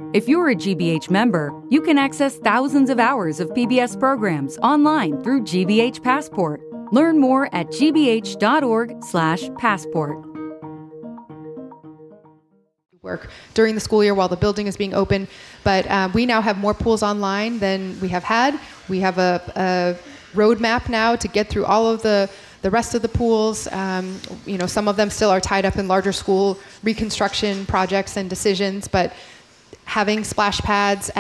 If you're a GBH member, you can access thousands of hours of PBS programs online through GBH Passport. Learn more at gbh.org/passport. Work during the school year while the building is being open, but we now have more pools online than we have had. We have a roadmap now to get through all of the rest of the pools. Some of them still are tied up in larger school reconstruction projects and decisions, but having splash pads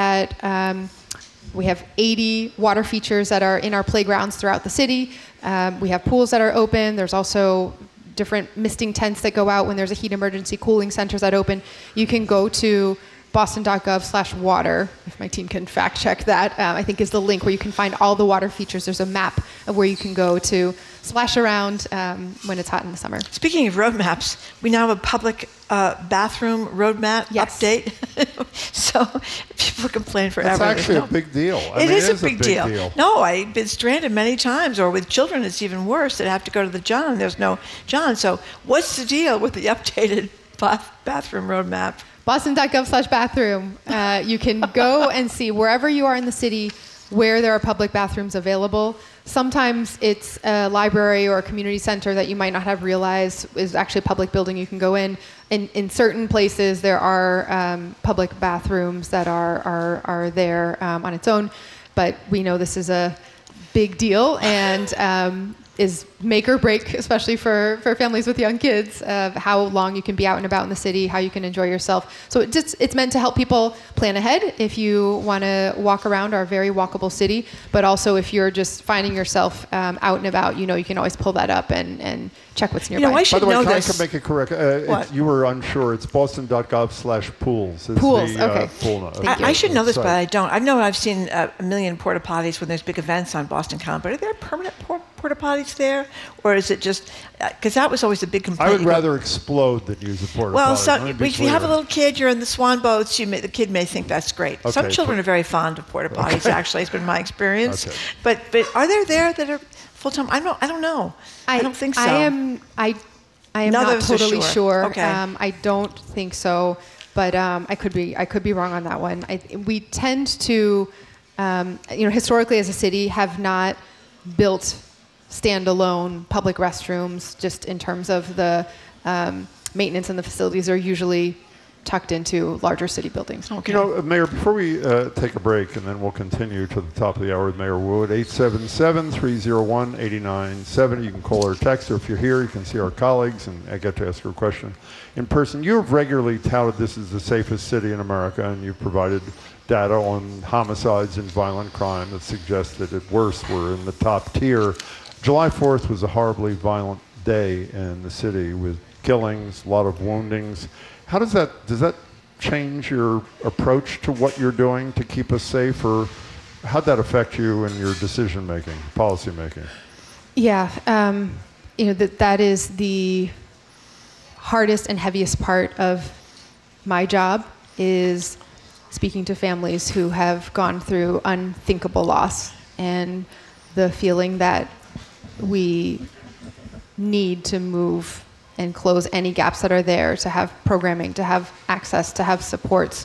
we have 80 water features that are in our playgrounds throughout the city. We have pools that are open. There's also different misting tents that go out when there's a heat emergency, cooling centers that open. You can go to boston.gov/water, if my team can fact check that, I think is the link where you can find all the water features. There's a map of where you can go to splash around when it's hot in the summer. Speaking of roadmaps, we now have a public bathroom roadmap update. So people complain forever. That's actually a big deal. It is a big deal. No, I've been stranded many times, or with children it's even worse. They have to go to the John. There's no John. So what's the deal with the updated bathroom roadmap? Boston.gov/bathroom. You can go and see wherever you are in the city where there are public bathrooms available. Sometimes it's a library or a community center that you might not have realized is actually a public building you can go in. In certain places, there are public bathrooms that are there on its own. But we know this is a big deal and is make or break, especially for families with young kids, of how long you can be out and about in the city, how you can enjoy yourself. So it's meant to help people plan ahead if you want to walk around our very walkable city, but also if you're just finding yourself out and about, you can always pull that up and check what's nearby. I should know this. By the way, I can make it correct? You were unsure. It's boston.gov/pools. Pools, okay. Pool I should know this, but I don't. I've seen a million porta potties when there's big events on Boston Common, but are there permanent porta potties there? Or is it just, because that was always a big complaint. I would rather explode than use a porta potty. Well, if you have a little kid, you're in the swan boats, the kid may think that's great. Okay, some children are very fond of porta potties, actually. It's been my experience. Okay. But are there that are full-time? I don't know. I don't think so. I am not totally sure. Okay. I don't think so, but I could be wrong on that one. We tend to, historically as a city, have not built standalone public restrooms. Just in terms of the maintenance and the facilities are usually tucked into larger city buildings. Okay. Mayor, before we take a break, and then we'll continue to the top of the hour with Mayor Wood, 877-301-8970. You can call or text, or if you're here, you can see our colleagues, and I get to ask her a question in person. You have regularly touted this as the safest city in America, and you've provided data on homicides and violent crime that suggests that at worst we're in the top tier. July 4th was a horribly violent day in the city with killings, a lot of woundings. Does that change your approach to what you're doing to keep us safe, or how'd that affect you in your decision making, policy making? Yeah, that is the hardest and heaviest part of my job, is speaking to families who have gone through unthinkable loss, and the feeling that we need to move and close any gaps that are there, to have programming, to have access, to have supports,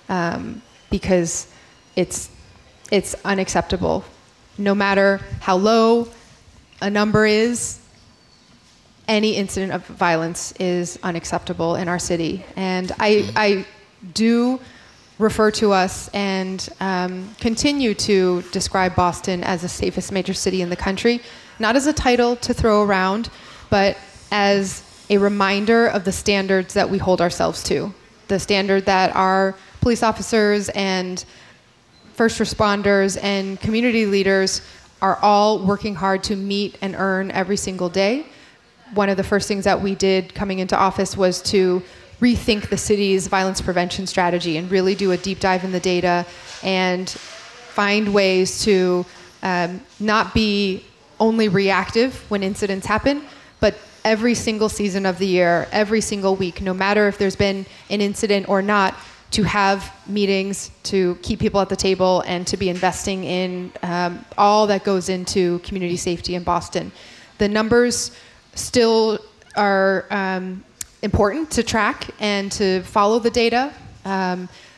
because it's unacceptable. No matter how low a number is, any incident of violence is unacceptable in our city. And I do refer to us and continue to describe Boston as the safest major city in the country, not as a title to throw around, but as a reminder of the standards that we hold ourselves to, the standard that our police officers and first responders and community leaders are all working hard to meet and earn every single day. One of the first things that we did coming into office was to rethink the city's violence prevention strategy and really do a deep dive in the data and find ways to not be only reactive when incidents happen, but every single season of the year, every single week, no matter if there's been an incident or not, to have meetings, to keep people at the table, and to be investing in all that goes into community safety in Boston. The numbers still are important to track and to follow the data.